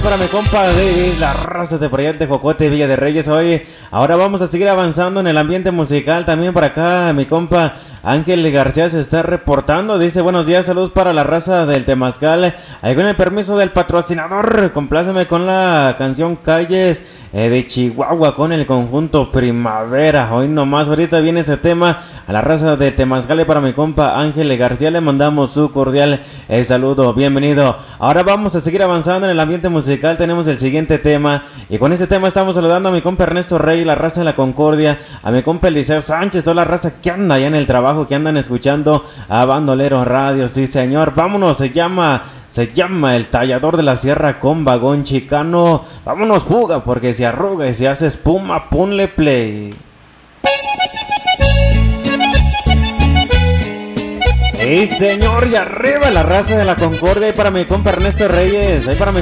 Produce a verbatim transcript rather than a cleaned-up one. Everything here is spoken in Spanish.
Para mi compa David, la raza de por allá de Jocote, Villa de Reyes. Oye, ahora vamos a seguir avanzando en el ambiente musical. También por acá mi compa Ángel García se está reportando. Dice, buenos días, saludos para la raza del Temazcal. Ahí con el permiso del patrocinador, compláceme con la canción Calles eh, de Chihuahua con el conjunto Primavera. Hoy nomás, ahorita viene ese tema a la raza del Temazcal. Y para mi compa Ángel García le mandamos su cordial eh, saludo, bienvenido. Ahora vamos a seguir avanzando en el ambiente musical. Tenemos el siguiente tema y con este tema estamos saludando a mi compa Ernesto Rey, la raza de la Concordia, a mi compa Eliseo Sánchez, toda la raza que anda allá en el trabajo, que andan escuchando a Bandolero Radio. Sí señor, vámonos, se llama se llama El Tallador de la Sierra con Vagón Chicano. Vámonos, fuga, porque se arruga y se hace espuma. Ponle play. Sí señor, y arriba la raza de la Concordia. Y para mi compa Ernesto Reyes, ahí para mi